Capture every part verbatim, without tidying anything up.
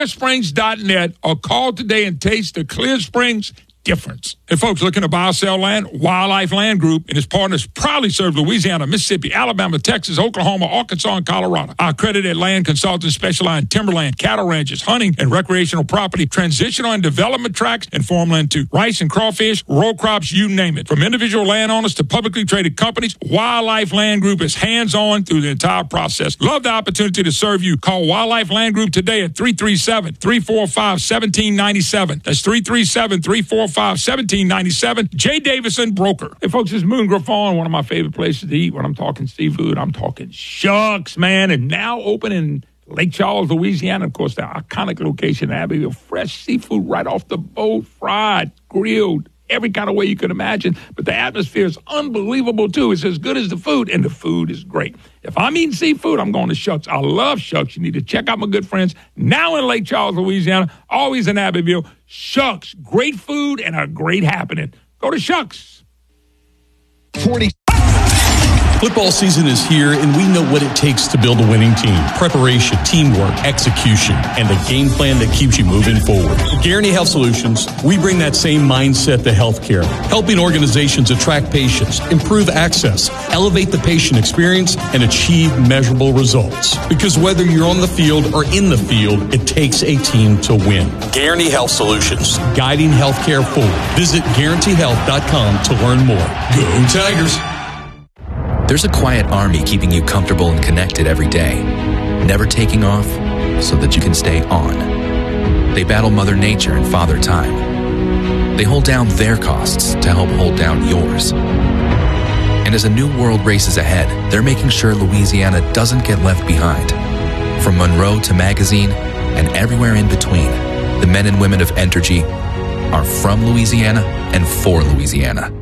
clear springs dot net or call today and taste the Clear Springs difference. And folks looking to buy or sell land, Wildlife Land Group and its partners proudly serve Louisiana, Mississippi, Alabama, Texas, Oklahoma, Arkansas, and Colorado. Our accredited land consultants specialize in timberland, cattle ranches, hunting, and recreational property, transitional and development tracts, and farmland too. Rice and crawfish, row crops, you name it. From individual landowners to publicly traded companies, Wildlife Land Group is hands-on through the entire process. Love the opportunity to serve you. Call Wildlife Land Group today at three three seven, three four five, one seven nine seven. That's three three seven, three four five, one seven nine seven. Jay Davison, broker. Hey, folks, it's Moon Griffon, one of my favorite places to eat. When I'm talking seafood, I'm talking Shucks, man. And now open in Lake Charles, Louisiana. Of course, the iconic location in Abbeville. Fresh seafood right off the boat, fried, grilled, every kind of way you can imagine. But the atmosphere is unbelievable, too. It's as good as the food, and the food is great. If I'm eating seafood, I'm going to Shucks. I love Shucks. You need to check out my good friends now in Lake Charles, Louisiana, always in Abbeville. Shucks, great food and a great happening. Go to Shucks. forty Football season is here, and we know what it takes to build a winning team. Preparation, teamwork, execution, and a game plan that keeps you moving forward. At Guarantee Health Solutions, we bring that same mindset to healthcare, helping organizations attract patients, improve access, elevate the patient experience, and achieve measurable results. Because whether you're on the field or in the field, it takes a team to win. Guarantee Health Solutions, guiding healthcare forward. Visit guarantee health dot com to learn more. Go Tigers! There's a quiet army keeping you comfortable and connected every day, never taking off so that you can stay on. They battle Mother Nature and Father Time. They hold down their costs to help hold down yours. And as a new world races ahead, they're making sure Louisiana doesn't get left behind. From Monroe to Magazine and everywhere in between, the men and women of Entergy are from Louisiana and for Louisiana.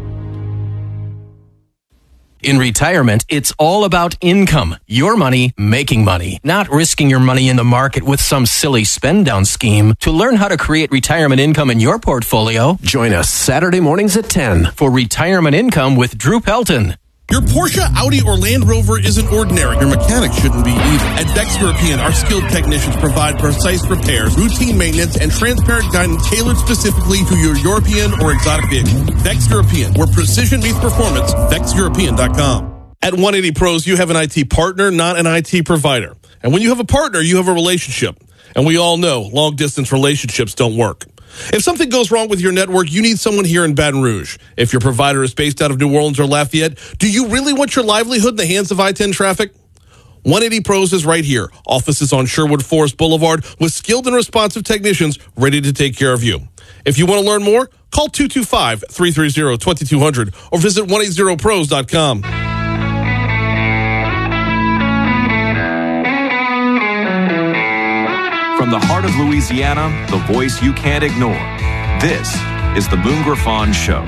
In retirement, it's all about income. Your money making money, not risking your money in the market with some silly spend down scheme. To learn how to create retirement income in your portfolio, join us Saturday mornings at ten for Retirement Income with Drew Pelton. Your Porsche, Audi, or Land Rover isn't ordinary. Your mechanic shouldn't be either. At Vex European, our skilled technicians provide precise repairs, routine maintenance, and transparent guidance tailored specifically to your European or exotic vehicle. Vex European, where precision meets performance. vex european dot com. At one eighty Pros, you have an I T partner, not an I T provider. And when you have a partner, you have a relationship. And we all know long-distance relationships don't work. If something goes wrong with your network, you need someone here in Baton Rouge. If your provider is based out of New Orleans or Lafayette, do you really want your livelihood in the hands of I ten traffic? one eighty Pros is right here. Offices on Sherwood Forest Boulevard with skilled and responsive technicians ready to take care of you. If you want to learn more, call two two five, three three zero, two two zero zero or visit one eighty pros dot com. From the heart of Louisiana, the voice you can't ignore. This is the Moon Griffon Show.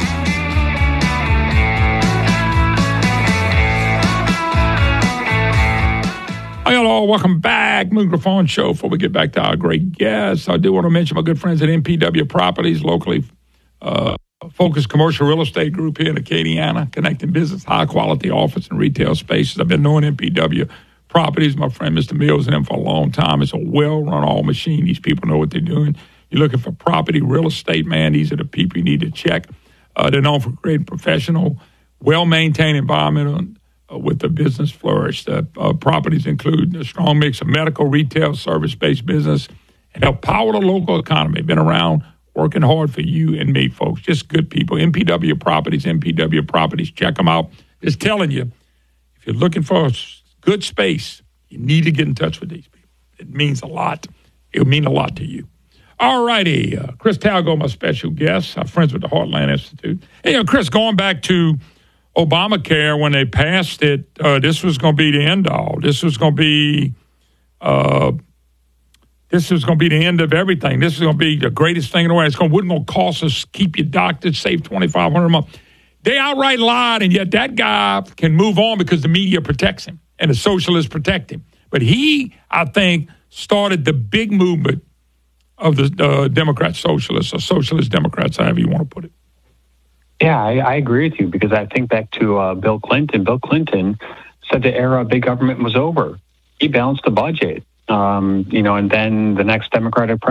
Hi, hello. Welcome back. Moon Griffon Show. Before we get back to our great guests, I do want to mention my good friends at M P W Properties, locally uh, focused commercial real estate group here in Acadiana, connecting business, high-quality office and retail spaces. I've been knowing M P W Properties, my friend Mister Mills and them for a long time. It's a well-run all machine. These people know what they're doing. You're looking for property, real estate, man. These are the people you need to check. Uh, they're known for great professional, well-maintained environment uh, with the business flourish. The uh, properties include a strong mix of medical, retail, service-based business, and help power the local economy. Been around working hard for you and me, folks. Just good people. M P W Properties, M P W Properties. Check them out. Just telling you, if you're looking for a good space, you need to get in touch with these people. It means a lot. It'll mean a lot to you. All righty. Uh, Chris Talgo, my special guest. I'm friends with the Heartland Institute. Hey, uh, Chris, going back to Obamacare, when they passed it, uh, this was going to be the end all. This was going to be, uh, this was going to be the end of everything. This is going to be the greatest thing in the world. It's going, wouldn't going to cost us, keep your doctors, save twenty-five hundred dollars a month. They outright lied, and yet that guy can move on because the media protects him and the socialists protect him. But he, I think, started the big movement of the uh, Democrat socialists or socialist Democrats, however you want to put it. Yeah, I, I agree with you because I think back to uh, Bill Clinton. Bill Clinton said the era of big government was over. He balanced the budget. Um, you know, and then the next Democratic